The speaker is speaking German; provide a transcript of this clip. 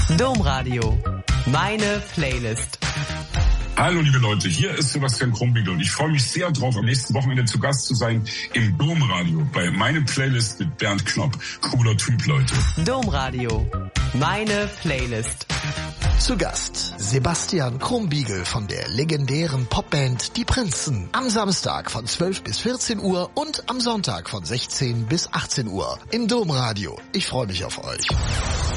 Domradio. Meine Playlist. Hallo liebe Leute, hier ist Sebastian Krumbiegel und ich freue mich sehr drauf, am nächsten Wochenende zu Gast zu sein im Domradio bei Meine Playlist mit Bernd Knopp. Cooler Typ, Leute. Domradio. Meine Playlist. Zu Gast Sebastian Krumbiegel von der legendären Popband Die Prinzen. Am Samstag von 12 bis 14 Uhr und am Sonntag von 16 bis 18 Uhr im Domradio. Ich freue mich auf euch.